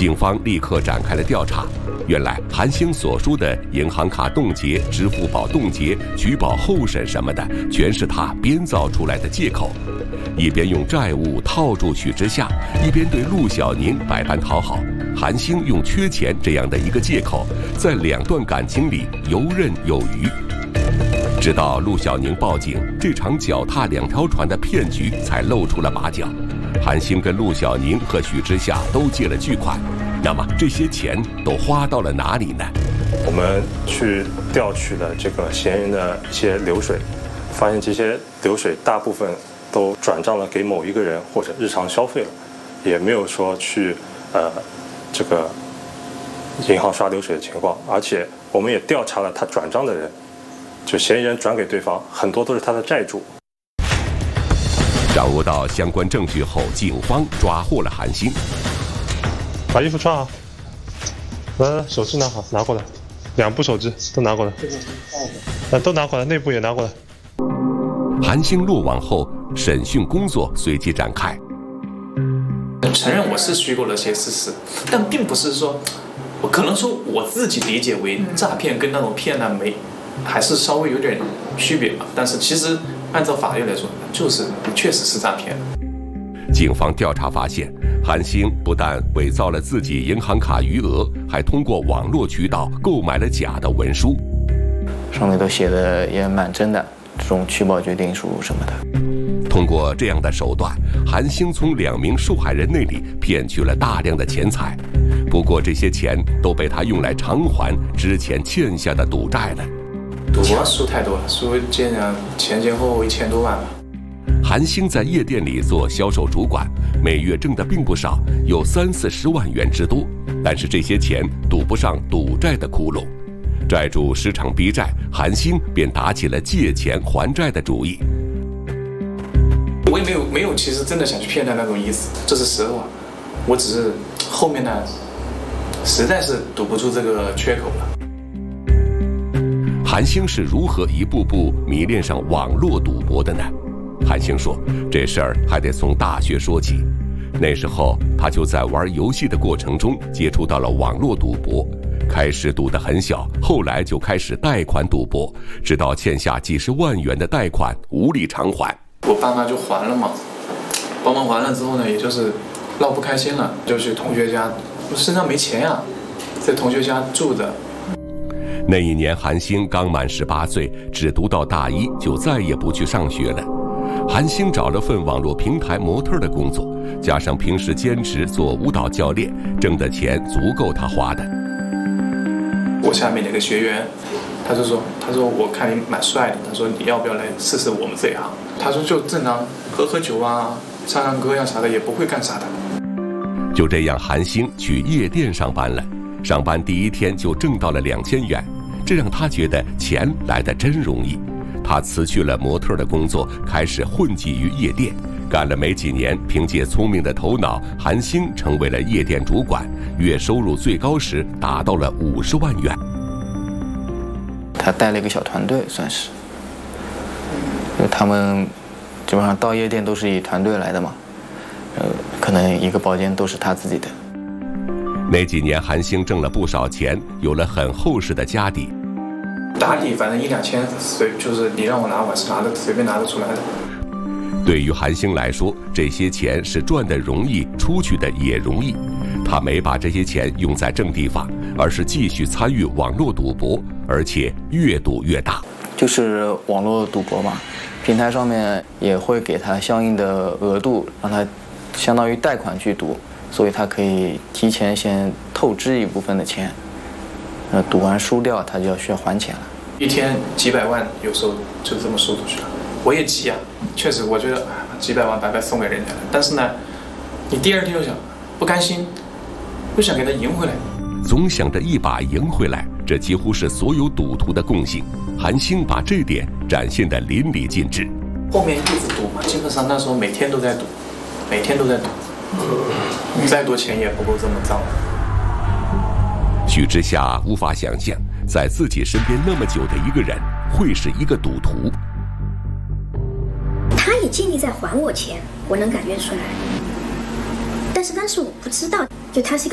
警方立刻展开了调查。原来韩星所说的银行卡冻结、支付宝冻结、取保候审什么的，全是他编造出来的借口。一边用债务套住许之夏，一边对陆小宁百般讨好。韩星用缺钱这样的一个借口，在两段感情里游刃有余。直到陆小宁报警，这场脚踏两条船的骗局才露出了马脚。韩星跟陆小宁和许之夏都借了巨款，那么这些钱都花到了哪里呢？ 我们去调取了这个嫌疑人的一些流水，发现这些流水大部分都转账了给某一个人或者日常消费了，也没有说去这个银行刷流水的情况。而且我们也调查了他转账的人，就嫌疑人转给对方很多都是他的债主。 掌握到相关证据后，警方抓获了韩星。 把衣服穿好，来，手机拿好，拿过来，2部手机都拿过来，都拿过来，内部也拿过来。 韩星落网后，审讯工作随即展开。 承认我是虚构了些事实，但并不是说，我可能说我自己理解为诈骗跟那种骗案还是稍微有点区别吧。但是其实按照法律来说，确实是诈骗。 警方调查发现，韩星不但伪造了自己银行卡余额，还通过网络渠道购买了假的文书， 上面都写的也蛮真的，这种取保决定书什么的。 通过这样的手段，韩星从2名受害人那里骗取了大量的钱财。不过这些钱都被他用来偿还之前欠下的赌债了。 赌博输太多了，输前后1000多万吧。 韩星在夜店里做销售主管，每月挣的并不少，有30-40万元之多。但是这些钱堵不上赌债的窟窿，债主时常逼债，韩星便打起了借钱还债的主意。 我也没有，其实真的想去骗他那种意思，这是实话。我只是后面呢，实在是堵不住这个缺口了。 韩星是如何一步步迷恋上网络赌博的呢？韩星说，这事儿还得从大学说起。那时候他就在玩游戏的过程中接触到了网络赌博，开始赌得很小，后来就开始贷款赌博，直到欠下几十万元的贷款无力偿还。 我爸妈就还了嘛，帮忙还了之后呢，也就是闹不开心了，就去同学家，我身上没钱呀，在同学家住着。 那一年韩星刚满18岁，只读到大1就再也不去上学了。韩星找了份网络平台模特的工作，加上平时兼职做舞蹈教练，挣的钱足够他花的。 我下面那个学员，他说我看你蛮帅的，他说你要不要来试试我们这一行？他说就正常喝酒啊，唱歌呀啥的，也不会干啥的。 就这样，韩星去夜店上班了。上班第1天就挣到了2000元，这让他觉得钱来得真容易。他辞去了模特的工作，开始混迹于夜店。干了没几年，凭借聪明的头脑，韩星成为了夜店主管，月收入最高时达到了50万元。 他带了一个小团队，算是，他们基本上到夜店都是以团队来的嘛，可能一个包间都是他自己的。 那几年，韩星挣了不少钱，有了很厚实的家底。 打底反正1-2千，就是你让我拿，我是随便拿得出来的。 对于韩星来说，这些钱是赚得容易，出去的也容易。他没把这些钱用在正地方，而是继续参与网络赌博，而且越赌越大。 就是网络赌博嘛，平台上面也会给他相应的额度，让他相当于贷款去赌，所以他可以提前先透支一部分的钱。赌完输掉，他就需要还钱了。 1天几百万，有时候就这么输出去了。我也急啊，确实，我觉得几百万白白送给人家了。但是呢，你第2天又想不甘心，又想给他赢回来， 总想着一把赢回来，这几乎是所有赌徒的共性。韩星把这点展现得淋漓尽致。 后面一直赌嘛，基本上那时候每天都在赌，再多钱也不够这么脏。 许之夏无法想象，在自己身边那么久的一个人会是一个赌徒。 他也尽力在还我钱，我能感觉出来。但是当时我不知道，就他是一个